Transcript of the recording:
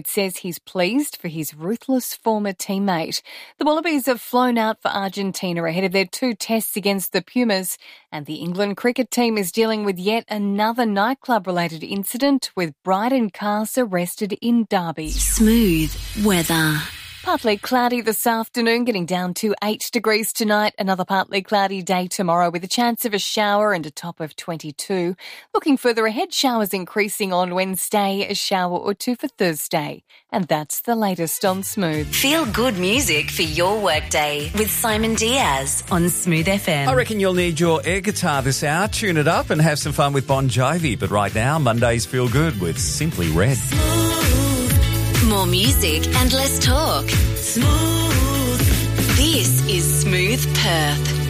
says he's pleased for his ruthless former teammate. The Wallabies have flown out for Argentina ahead of their 2 tests against the Pumas, and the England cricket team is dealing with yet another nightclub-related incident with Bryden Cast arrested in Derby. Smooth weather. Partly cloudy this afternoon, getting down to 8 degrees tonight. Another partly cloudy day tomorrow with a chance of a shower and a top of 22. Looking further ahead, showers increasing on Wednesday, a shower or 2 for Thursday. And that's the latest on Smooth. Feel good music for your workday with Simon Diaz on Smooth FM. I reckon you'll need your air guitar this hour. Tune it up and have some fun with Bon Jovi. But right now, Mondays feel good with Simply Red. More music and less talk. Smooth. This is Smooth Perth.